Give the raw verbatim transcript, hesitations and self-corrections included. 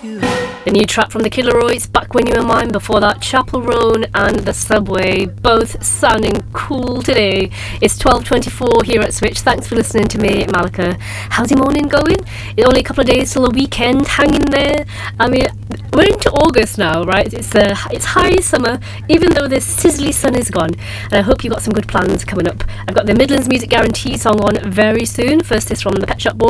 The new track from the Killeroys, Back When You Were Mine. Before that, Chapel Roan and The Subway, both sounding cool today. It's twelve twenty-four here at Switch. Thanks for listening to me, Malika. How's your morning going? It's only a couple of days till the weekend. Hang in there. I mean, we're into August now, right? It's uh, it's high summer, even though the sizzly sun is gone. And I hope you've got some good plans coming up. I've got the Midlands Music Guarantee song on very soon. First is from the Pet Shop Boys.